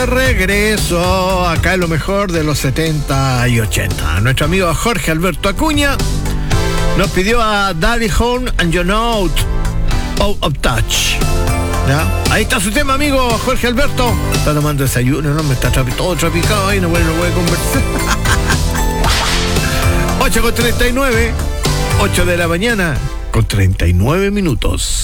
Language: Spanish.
Regreso acá en lo mejor de los 70 y 80. Nuestro amigo Jorge Alberto Acuña nos pidió a Daddy Horn and Your Note Out of Touch. ¿Ya? Ahí está su tema, amigo Jorge Alberto. Está tomando desayuno, ¿no? Me está todo trapicado ahí, no puede conversar. 8:39, 8 de la mañana con 39 minutos.